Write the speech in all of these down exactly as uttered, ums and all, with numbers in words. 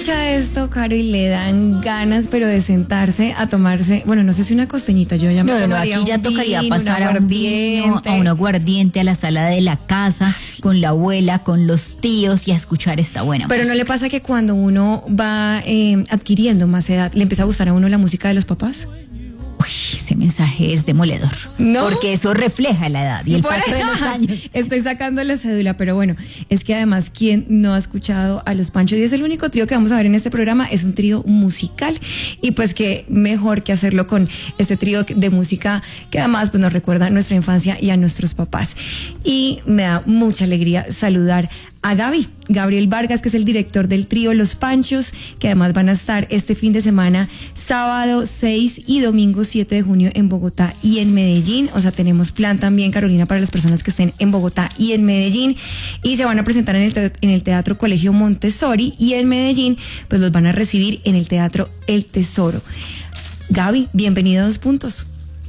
escucha esto, Caro, y le dan ganas, pero de sentarse a tomarse, bueno, no sé si una costeñita, yo ya me No, no, no, tomaría aquí ya un tocaría vino, pasar a un vino, a un aguardiente, a la sala de la casa, con la abuela, con los tíos y a escuchar esta buena Pero música. ¿no le pasa que cuando uno va eh, adquiriendo más edad, le empieza a gustar a uno la música de los papás? Uy, ese mensaje es demoledor. ¿No? Porque eso refleja la edad y el Por paso de los eso, años. Estoy sacando la cédula, pero bueno, es que además, ¿quién no ha escuchado a Los Panchos? Y es el único trío que vamos a ver en este programa, es un trío musical, y pues qué mejor que hacerlo con este trío de música que además pues nos recuerda a nuestra infancia y a nuestros papás. Y me da mucha alegría saludar a Gaby, Gabriel Vargas, que es el director del trío Los Panchos, que además van a estar este fin de semana, sábado seis y domingo siete de junio en Bogotá y en Medellín. O sea, tenemos plan también, Carolina, para las personas que estén en Bogotá y en Medellín, y se van a presentar en el, te- en el Teatro Colegio Montessori, y en Medellín pues los van a recibir en el Teatro El Tesoro. Gaby, bienvenido a Dos Puntos.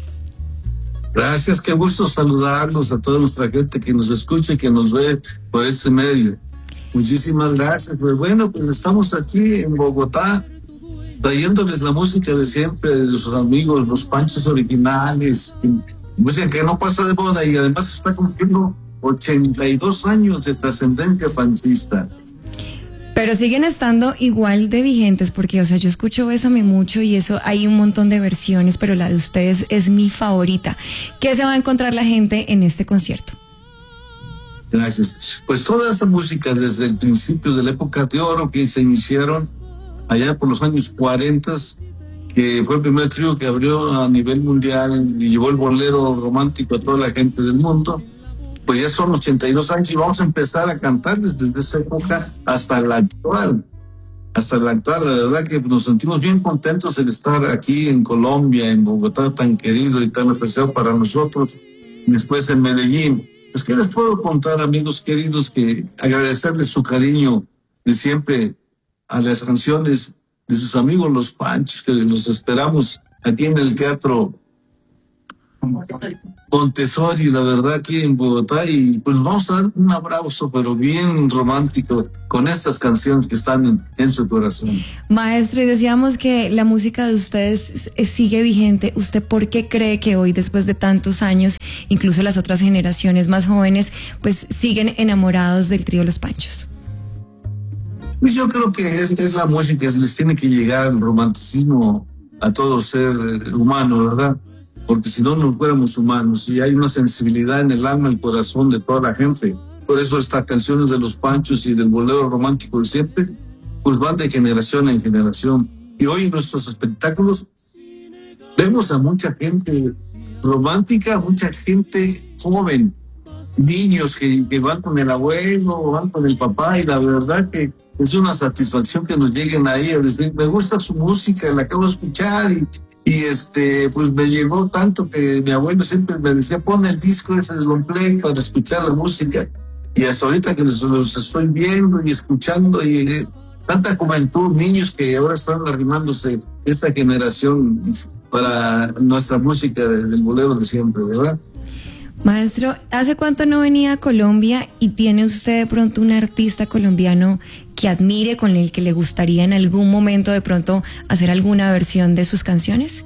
Gracias, qué gusto saludarlos a toda nuestra gente que nos escucha y que nos ve por este medio. Muchísimas gracias. Pues bueno, pues estamos aquí en Bogotá trayéndoles la música de siempre, de sus amigos, los Panchos originales, música que no pasa de moda y además está cumpliendo ochenta y dos años de trascendencia panchista. Pero siguen estando igual de vigentes, porque, o sea, yo escucho Bésame Mucho y eso, hay un montón de versiones, pero la de ustedes es mi favorita. ¿Qué se va a encontrar la gente en este concierto? Gracias. Pues toda esa música desde el principio de la época de oro que se iniciaron allá por los años cuarenta, que fue el primer trío que abrió a nivel mundial y llevó el bolero romántico a toda la gente del mundo. Pues ya son ochenta y dos años y vamos a empezar a cantarles desde esa época hasta la actual. Hasta la actual, la verdad que nos sentimos bien contentos de estar aquí en Colombia, en Bogotá, tan querido y tan apreciado para nosotros, y después en Medellín. Pues, ¿qué les puedo contar, amigos queridos? Que agradecerles su cariño de siempre a las canciones de sus amigos Los Panchos, que los esperamos aquí en el Teatro Montessori, la verdad, aquí en Bogotá, y pues vamos a dar un abrazo, pero bien romántico, con estas canciones que están en, en su corazón. Maestro, y decíamos que la música de ustedes s- sigue vigente. ¿Usted por qué cree que hoy, después de tantos años, incluso las otras generaciones más jóvenes, pues siguen enamorados del trío Los Panchos? Pues yo creo que esta es la música, les tiene que llegar el romanticismo a todo ser humano, ¿verdad? Porque si no, no fuéramos humanos. Y hay una sensibilidad en el alma, el corazón de toda la gente. Por eso estas canciones de Los Panchos y del bolero romántico de siempre, pues van de generación en generación. Y hoy en nuestros espectáculos vemos a mucha gente romántica, mucha gente joven, niños que, que van con el abuelo, van con el papá, y la verdad que es una satisfacción que nos lleguen ahí a decir, me gusta su música, la acabo de escuchar, y Y este, pues me llegó tanto que mi abuelo siempre me decía, pon el disco ese de long play para escuchar la música. Y hasta ahorita que los, los estoy viendo y escuchando, y eh, tanta juventud, niños que ahora están arrimándose esta generación para nuestra música del, del bolero de siempre, ¿verdad? Maestro, ¿hace cuánto no venía a Colombia y tiene usted de pronto un artista colombiano que admire, con el que le gustaría en algún momento de pronto hacer alguna versión de sus canciones?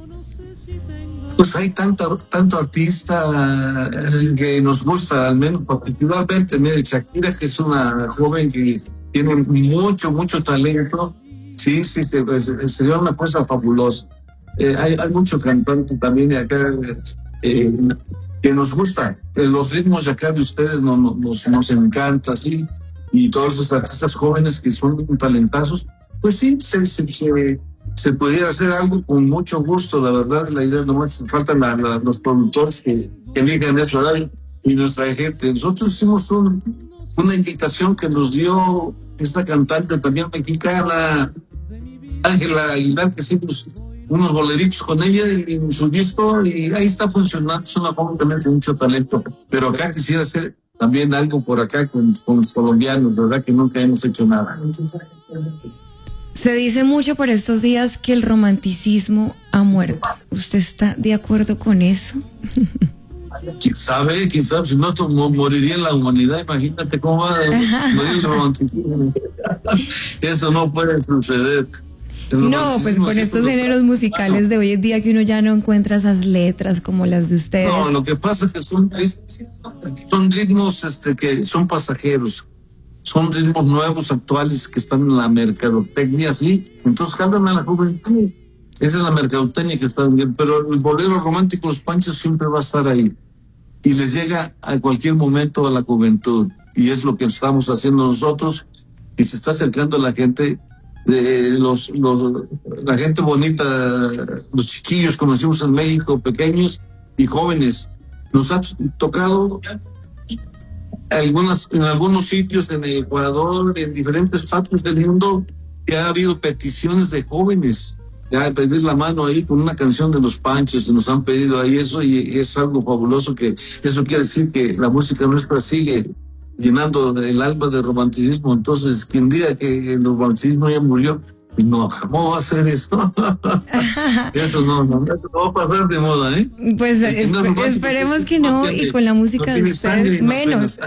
Pues hay tanto, tanto artista que nos gusta, al menos particularmente, mire, Shakira, que es una joven que tiene mucho, mucho talento. Sí, sí, sí, pues, sería una cosa fabulosa. Eh, hay, hay mucho cantante también de acá eh, que nos gusta. Eh, los ritmos de acá de ustedes no, no, nos, nos encanta, sí. Y todos esos artistas jóvenes que son talentazos, pues sí, se, se, se, se pudiera hacer algo con mucho gusto. La verdad, la idea nomás faltan la, la, los productores que, que elijan eso, ¿verdad? Y nuestra gente. Nosotros hicimos un, una invitación que nos dio esta cantante también mexicana, Ángela Aguilar, que hicimos unos boleritos con ella y su disco, y ahí está funcionando. Es una joven también con mucho talento, pero acá quisiera hacer también algo por acá con, con los colombianos, ¿verdad? Que nunca hemos hecho nada. Se dice mucho por estos días que el romanticismo ha muerto. ¿Usted está de acuerdo con eso? ¿Quién sabe? ¿Quién sabe? Si no, moriría la humanidad. Imagínate cómo va a morir el romanticismo. Eso no puede suceder. No, pues con estos géneros musicales de hoy en día que uno ya no encuentra esas letras como las de ustedes. No, lo que pasa es que son, son ritmos este, que son pasajeros. Son ritmos nuevos, actuales, que están en la mercadotecnia, ¿sí? Entonces cambian a la juventud. Esa es la mercadotecnia que está bien. Pero el bolero romántico, los Panchos, siempre va a estar ahí. Y les llega a cualquier momento a la juventud. Y es lo que estamos haciendo nosotros. Y se está acercando a la gente, de los, los, la gente bonita, los chiquillos, como decimos en México, pequeños y jóvenes. Nos ha tocado algunas, en algunos sitios en Ecuador, en diferentes partes del mundo, que ha habido peticiones de jóvenes a pedir la mano ahí con una canción de los Panchos, nos han pedido ahí eso, y es algo fabuloso. Que eso quiere decir que la música nuestra sigue llenando el alma de romanticismo. Entonces, quien diga que el romanticismo ya murió, pues no, ¿cómo va a hacer eso? Eso no, no, no va a pasar de moda, ¿eh? Pues es, no esperemos que no, no tiene, y con la música no de ustedes menos.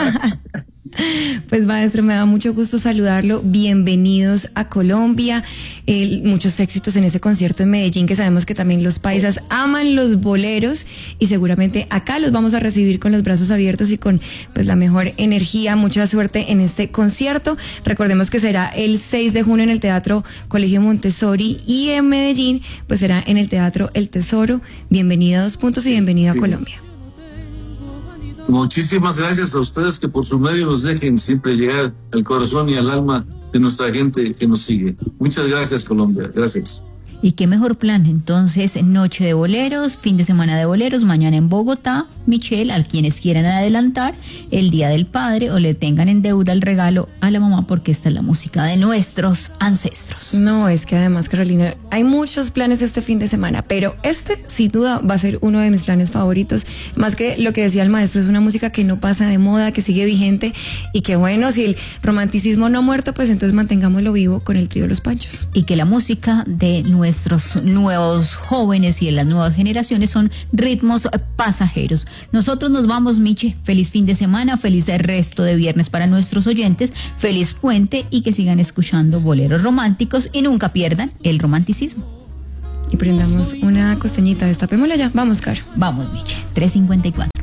Pues maestro, me da mucho gusto saludarlo. Bienvenidos a Colombia. Eh, muchos éxitos en ese concierto en Medellín, que sabemos que también los paisas aman los boleros, y seguramente acá los vamos a recibir con los brazos abiertos y con pues la mejor energía. Mucha suerte en este concierto. Recordemos que será el seis de junio en el Teatro Colegio Montessori, y en Medellín pues será en el Teatro El Tesoro. Bienvenido a Dos Puntos y bienvenido a Colombia. Muchísimas gracias a ustedes, que por su medio nos dejen siempre llegar al corazón y al alma de nuestra gente que nos sigue. Muchas gracias, Colombia. Gracias. Y qué mejor plan, entonces, noche de boleros, fin de semana de boleros, mañana en Bogotá, Michelle, a quienes quieran adelantar el Día del Padre o le tengan en deuda el regalo a la mamá, porque esta es la música de nuestros ancestros. No, es que además, Carolina, hay muchos planes este fin de semana, pero este sin duda va a ser uno de mis planes favoritos. Más que lo que decía el maestro, es una música que no pasa de moda, que sigue vigente, y que bueno, si el romanticismo no ha muerto, pues entonces mantengámoslo vivo con el trío Los Panchos. Y que la música de nuestros nuevos jóvenes y de las nuevas generaciones son ritmos pasajeros. Nosotros nos vamos, Miche. Feliz fin de semana, feliz resto de viernes para nuestros oyentes, feliz puente, y que sigan escuchando boleros románticos y nunca pierdan el romanticismo. Y prendamos una costeñita, destapémosla ya. Vamos, Caro. Vamos, Miche. tres cincuenta y cuatro.